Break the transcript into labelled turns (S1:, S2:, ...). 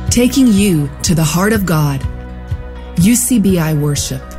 S1: taking you to the heart of God. UCBI Worship.